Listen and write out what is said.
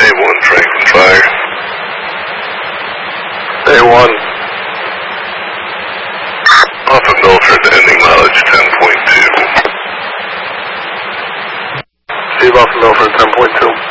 A1 Franklin Fire. A1. Off of Milford, ending mileage 10.2. Steve off of Milford, 10.2.